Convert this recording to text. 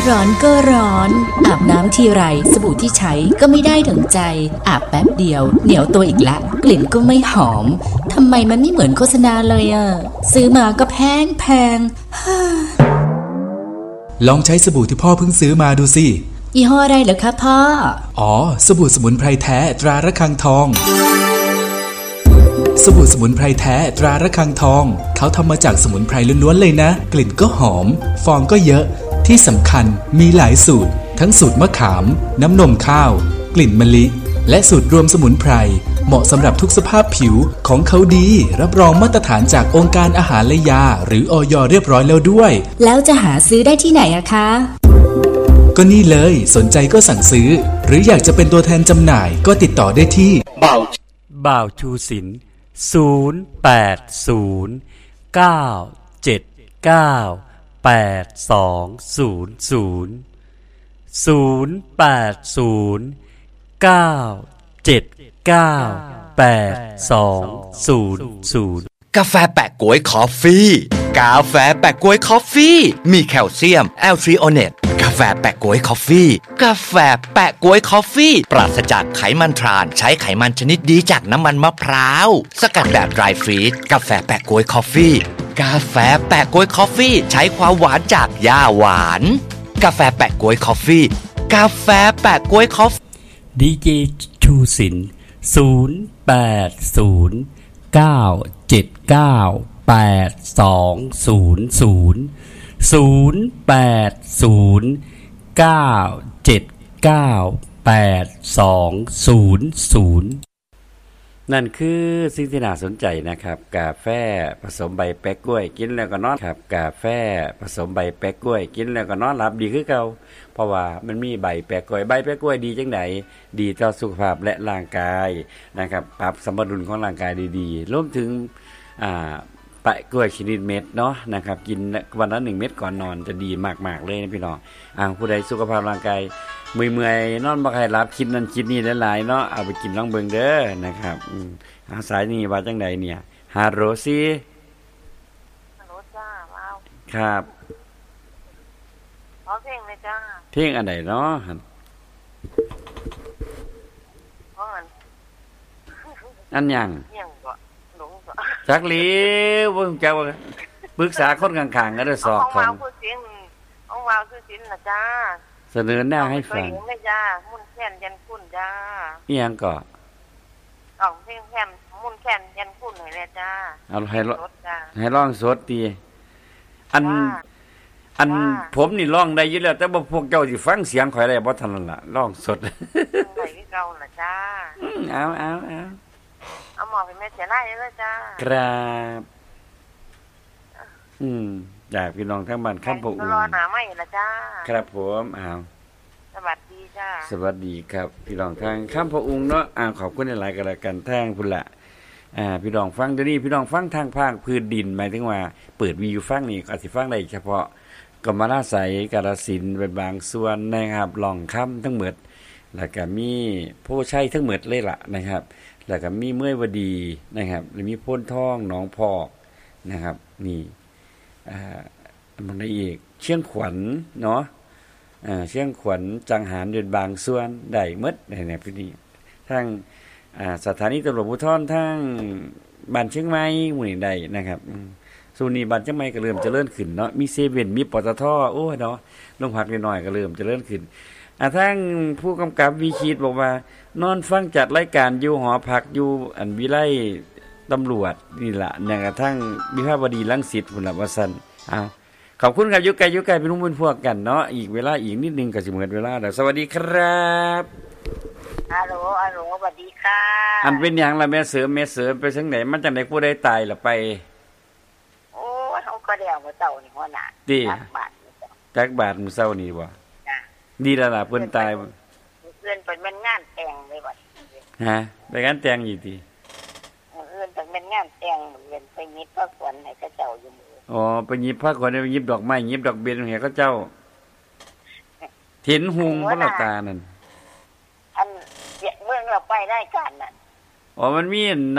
ร้อนก็ร้อนอาบน้ำทีไรสบู่ที่ใช้ก็ไม่ได้ถึงใจอาบแป๊บเดียวเหนียวตัวอีกละกลิ่นก็ไม่หอมทำไมมันไม่เหมือนโฆษณาเลยอ่ะซื้อมาก็แพงลองใช้สบู่ที่พ่อเพิ่งซื้อมาดูสิยี่ห้ออะไรเหรอคะพ่ออ๋อสบู่สมุนไพรแท้ตราระฆังทองสบู่สมุนไพรแท้ตราระฆังทองเขาทำมาจากสมุนไพรล้วนๆเลยนะกลิ่นก็หอมฟองก็เยอะที่สำคัญมีหลายสูตรทั้งสูตรมะขามน้ำนมข้าวกลิ่นมะลิและสูตรรวมสมุนไพรเหมาะสำหรับทุกสภาพผิวของเขาดีรับรองมาตรฐานจากองค์การอาหารและยาหรืออย.เรียบร้อยแล้วด้วยแล้วจะหาซื้อได้ที่ไหนอะคะก็นี่เลยสนใจก็สั่งซื้อหรืออยากจะเป็นตัวแทนจำหน่ายก็ติดต่อได้ที่บ่าวชูศิลป์กาแฟแปะก๊วยคอฟฟี่กาแฟแปะก๊วยคอฟฟี่มีแคลเซียมแอลทริโอเนตกาแฟแปะก๊วยคอฟฟี่กาแฟแปะก๊วยคอฟฟี่ปราศจากไขมันทรานใช้ไขมันชนิดดีจากน้ำมันมะพร้าวสกัดแบบไดรฟรีซกาแฟแปะก๊วยคอฟฟี่กาแฟแปะก๊วยคอฟฟี่ใช้ความหวานจากหญ้าหวานกาแฟแปะก๊วยคอฟฟี่กาแฟแปะก๊วยคอฟฟี่ดีเจชูศิลป์นั่นคือสิ่งที่น่าสนใจนะครับกาแฟผสมใบแปะกล้วยกินแล้วก็นอนครับกาแฟผสมใบแปะกล้วยกินแล้วก็นอนหลับดีคือเก่าเพราะว่ามันมีใบแปะกล้วยใบแปะกล้วยดีจังได๋ดีต่อสุขภาพและร่างกายนะครับปรับสมดุลของร่างกายดีๆรวมถึงแปะกล้วยชนิดเม็ดเนาะนะครับกินวันละ1เม็ดก่อนนอนจะดีมากๆเลยนะพี่น้องผู้ใดสุขภาพร่างกายเมื่อยๆนอนบ่ค่อยหลับคิดนั่นคิดนี่หลายๆเนาะเอาไปกินลองเบิ่งเด้อนะครับสายนี้ว่าจังไดเนี่ยฮาโรซีฮัลโหลจ้าว้าวครับขอเพลงเลยจ้าเพลงอันใดเนาะอันยังจักหลีบ่รู้จักว่าปรึกษาคนข้างๆก็ได้สอบของผู้เสียงของว้าวคือศิลป์ล่ะจ้าเสนอหน้าให้ฟังเลยจ้ามุ่นแค้นยันคุณจ้าอีหยังก็ร้องเพลงแค้นมุ่นแค้นยันคุณให้เลยจ้าเอาให้ร้องสดติอันผมนี่ร้องได้อยู่แล้วแต่บ่พวกเจ้าสิฟังเสียงข่อยได้บ่ทันนั่นล่ะร้องสดได้คือเก่าล่ะจ้าเอาหมอไปแม่เสียไล่เลยจ้าครับอยากพี่น้องทั้งบ้านคำพะอุ่นรอหน้าใหม่ล่ะจ้าครับผมสวัสดีจ้าสวัสดีครับพี่น้องทางคำพะอุ่นเนาะขอบคุณหลายๆกันละกันแท่งพุ่นละพี่น้องฟังเดี๋ยวนี้พี่น้องฟังทางภาคพื้นดินหมายถึงว่าเปิดวิวฟังนี่ก็สิฟังได้เฉพาะกำมะลาไสกาฬสินธุ์เป็นบางส่วนนะครับล่องค่ำทั้งหมดแล้วก็มีโพชัยทั้งหมดเลยล่ะนะครับแล้วก็มีเมื่อยวดีนะครับแล้วมีพ้นท่องหนองพอกนะครับนี่มันได้อีกเชียงขวัญเนาะเชียงขวัญจังหารเดินบางส่วนได้หมดในพื้นที่ทั้งสถานีตำรวจภูธรทั้งบ้านเชียงใหม่หมู่นี้ได้นะครับส่วนนี้บ้านเชียงใหม่ก็เริ่มเจริญขึ้นเนาะมีเซเว่นมีปตทโอ้ยเนาะโรงพักน้อยๆก็เริ่มเจริญขึ้นทั้งผู้กำกับวิชิตบอกว่านอนฟังจัดรายการอยู่หอพักอยู่วิไลตำรวจนี่ล่ะอย่างกระทั่งวิภาวดีรังสิตพุ่นล่ะว่าซั่นขอบคุณครับอยู่ไกลเป็นรุ่นพวกกันเนาะอีกเวลาอีกนิดนึงก็สิหมดเวลาแล้วสวัสดีครับฮัลโหลสวัสดีค่ะอันเป็นหยังล่ะแม่เสริมไปจังได๋มันจังได๋ผู้ใดตายล่ะไปโอ้เฮาก็แล้วมื้อเช้านี่หัวหน้าจักบาทมื้อเช้านี่บ่ดีแล้วล่ะเพิ่นตายเพิ่นไปแม่นงานแต่งเลยบัดไปงานแต่งอยู่ติเพิ่นไปแม่นงานแต่งเพิ่นไปยิบพระขวัญให้เขาเจ้าอยู่มื้อไปยิบพระขวัญไปยิบดอกไม้ยิบดอกเบี้ยให้เขาเจ้าเห็นหุงบ่ล่ะตานั่นอันเมืองเราไปได้กันนั่นมันมี